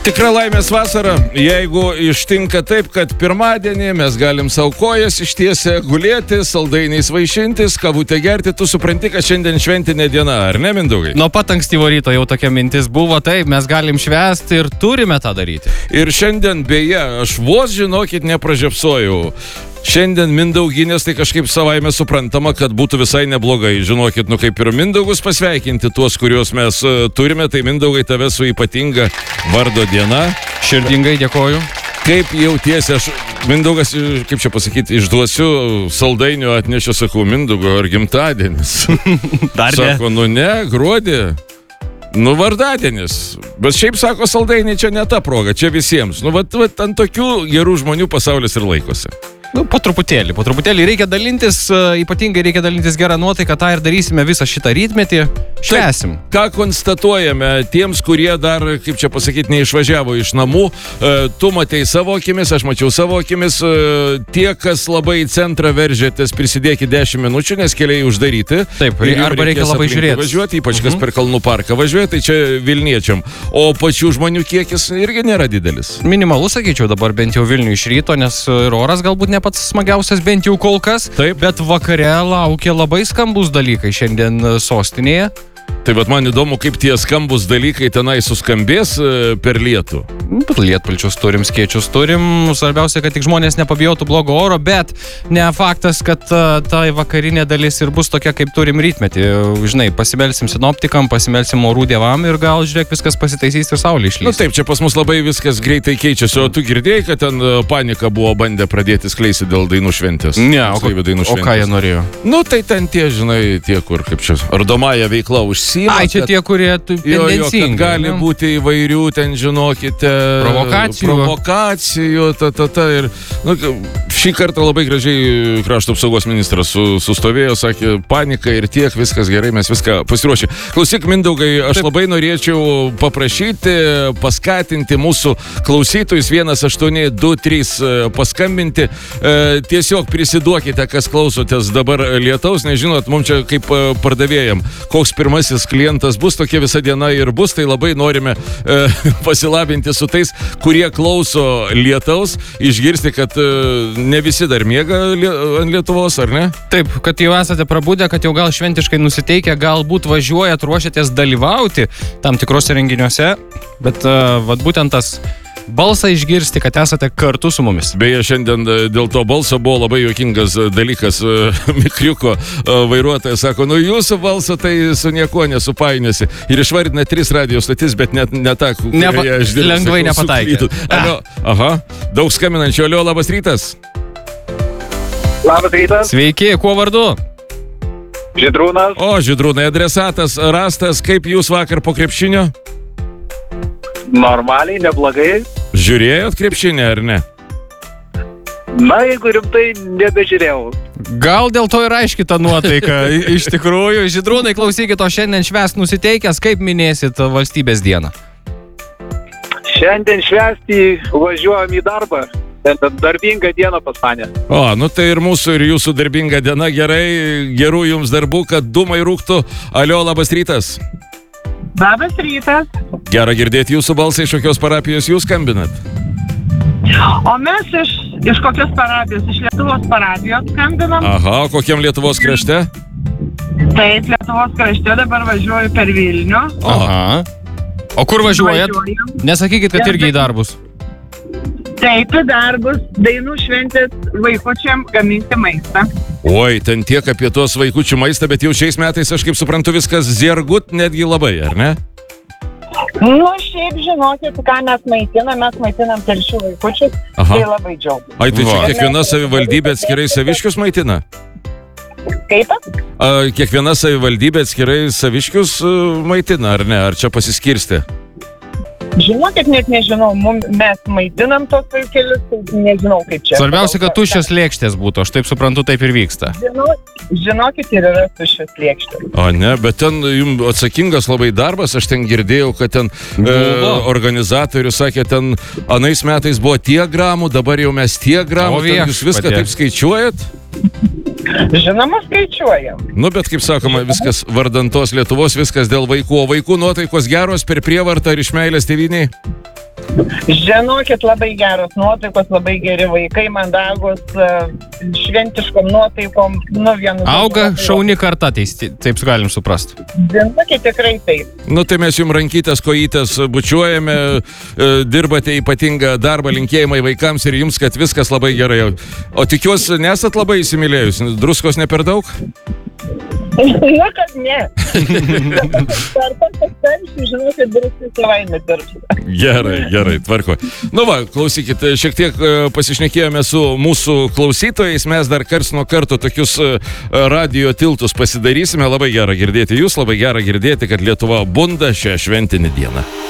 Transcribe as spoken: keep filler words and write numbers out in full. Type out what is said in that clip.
Tikra laimės vasara, jeigu ištinka taip, kad pirmadienį mes galim savo kojas ištiesę gulėti, saldainiais vaišintis, kavutę gerti, tu supranti, kad šiandien šventinė diena, ar ne, Mindaugai? Nuo pat ankstyvo ryto jau tokia mintis buvo, taip, mes galim švęsti ir turime tą daryti. Ir šiandien, beje, aš vos, žinokit, nepražiopsojau. Šiandien Mindauginės, tai kažkaip savaime suprantama, kad būtų visai neblogai. Žinokit, nu kaip ir Mindaugus pasveikinti tuos, kuriuos mes uh, turime, tai Mindaugai tave su ypatinga vardo diena. Širdingai dėkoju. Kaip jautiesi, aš, Mindaugas, kaip čia pasakyti, išduosiu saldainių atnešiu, sakau, Mindaugo, ar gimtadienis? Dar ne. Sako, nu ne, gruodį. Nu, vardadienis. Bet šiaip sako, saldainiai čia ne ta proga, čia visiems. Nu, vat, vat ant tokių gerų žmonių pasaulis ir laikosi. Nu, po truputėlį, po truputėlį reikia dalintis, ypatingai reikia dalintis gerą nuotaiką, tą ir darysime visą šitą rytmetį, švęsim. Taip, ką konstatuojame tiems, kurie dar, kaip čia pasakyti, neišvažiavo iš namų, tu matei savo akimis, aš mačiau savo akimis, tie, kas labai į centrą veržėtės, prisidėkit dešimt minučių, nes keliai uždaryti. Taip, arba reikia labai žiūrėti. Važiuoti, ypač mhm. kas per Kalnų parką važiuoja, tai čia Vilniečiam. O pačių žmonių kiekis irgi nėra didelis. Minimalus, sakyčiau, dabar bent jau Vilnių iš ryto, nes ir oras galbūt ne pats smagiausias bent jau kol kas. Taip. Bet vakare laukia labai skambus dalykai šiandien sostinėje. Tai vat man įdomu, kaip tie skambus dalykai tenai suskambės per lietų. Lietpalčius turim, skėčius turim. Svarbiausia, kad tik žmonės nepabijotų blogo oro, bet ne faktas, kad ta vakarinė dalis ir bus tokia, kaip turim rytmetį. Žinai, pasimelsim sinoptikam, pasimelsim orų dievam ir gal, žiūrėk, viskas pasitaisys ir saulė išlys. Na taip, čia pas mus labai viskas greitai keičiasi. O tu girdėjai, kad ten panika buvo bandę pradėti skleisti dėl dainų šventės? Ne, o, dainų o ką jie norėjo? Nu tai ten tie, žinai, tie, kur kaip čia, ardomąją veiklą užsiima. Ai, čia kad, tie, kurie tendencingi. Jo, jo, kad gali ne? būti įvairių, ten žinokite, provokacijų. Provokacijų, ta, ta, ta. Ir, nu, šį kartą labai gražiai krašto apsaugos ministras su, sustovėjo, sakė, panika ir tiek, viskas gerai, mes viską pasiruošė. Klausyk, Mindaugai, aš Taip. labai norėčiau paprašyti, paskatinti mūsų klausytojus vienas aštuoni du trys paskambinti. E, tiesiog prisiduokite, kas klausotės dabar lietaus, nežinot, mums čia kaip pardavėjam, koks pirmasis klientas bus, tokia visa diena ir bus, tai labai norime e, pasilabinti su tais, kurie klauso lietaus, išgirsti, kad e, ne visi dar miega li ant Lietuvos, ar ne? Taip, kad jau esate prabudę, kad jau gal šventiškai nusiteikę, galbūt važiuojat, ruošiatės dalyvauti tam tikrose renginiuose, bet e, vat būtent tas balsą išgirsti, kad esate kartu su mumis. Beje, šiandien dėl to balso buvo labai juokingas dalykas. Mikriuko vairuotojas sako, nu jūsų balso tai su niekuo nesupainiosi. Ir išvardina tris radio stotis, bet net ne tą, Nepa aš dirbu, lengvai sakau, nepataikė. Alio, aha, daug skambinančių. Alio, labas rytas. Labas rytas. Sveiki, kuo vardu? Žydrūnas. O, Žydrūnai, adresatas rastas, kaip jūs vakar po krepšinio? Normaliai, neblogai. Žiūrėjot krepšinį, ar ne? Na, jeigu rimtai, nebežiūrėjau. Gal dėl to ir aiški ta nuotaika. Iš tikrųjų, Žydrūnai, klausykit, o šiandien švęst nusiteikęs, kaip minėsit valstybės dieną? Šiandien švęsti važiuojam į darbą. Darbinga diena pas mane. O, nu tai ir mūsų, ir jūsų darbinga diena. Gerai, gerų jums darbų, kad dūmai rūktų. Alio, labas rytas. Labas rytas. Gera girdėti jūsų balsą, iš kokios parapijos jūs skambinat? O mes iš, iš kokios parapijos? Iš Lietuvos parapijos skambinam. Aha, kokiam Lietuvos krašte? Taip, Lietuvos krašte dabar važiuoju per Vilnių. Aha. O kur važiuojat? Važiuojam. Nesakykit, kad irgi į darbus. Taip, į darbus, dainų šventės vaikučiam gaminti maistą. Oi, ten tiek apie tuos vaikučių maistą, bet jau šiais metais, aš kaip suprantu, viskas zergut netgi labai, ar ne? Nu, šiaip žinokit, ką mes maitinam, mes maitinam telšių vaikučius, Aha. tai labai džiaugiu. Ai, tai čia Va. kiekviena savivaldybė atskirai saviškius maitina? Kaip? A, kiekviena savivaldybė atskirai saviškius uh, maitina, ar ne? Ar čia pasiskirstė? Žinokit, net nežinau, mum, mes maitinam tos vaikelius, tai nežinau kaip čia. Svarbiausia, kad tuščios lėkštės būtų, aš taip suprantu, taip ir vyksta. Žinau, žinokit, ir yra tuščios lėkštės. O ne, bet ten jums atsakingas labai darbas, aš ten girdėjau, kad ten e, organizatorius sakė, ten anais metais buvo tiek gramų, dabar jau mes tiek gramų, O ten jūs viską viešpatie. taip skaičiuojat? Žinoma, skaičiuojam. Nu, bet kaip sakoma, viskas vardantos Lietuvos, viskas dėl vaikų, o vaikų nuotaikos geros per prievartą ar iš meilės tėvynei? Žinokit, labai geros nuotaikos, labai geri vaikai, mandagus, šventiškom nuotaikom, nu vienu. Auga šauni karta, tai taip galim suprasti. Žinokit, tikrai taip. Nu tai mes jums rankytės, kojytės bučiuojame, dirbate ypatingą darbą, linkėjimai vaikams ir jums, kad viskas labai gerai. O tikiuosi, nesat labai įsimylėjus, druskos ne per daug? Na, kad ne. Per pastaršį, žinokit, druskos savaime dirbs. Gerai, gerai, tvarko. Nu va, klausykit, šiek tiek pasišnekėjome su mūsų klausytojais, mes dar karts nuo karto tokius radio tiltus pasidarysime. Labai gera girdėti jūs, labai gera girdėti, kad Lietuva bunda šią šventinį dieną.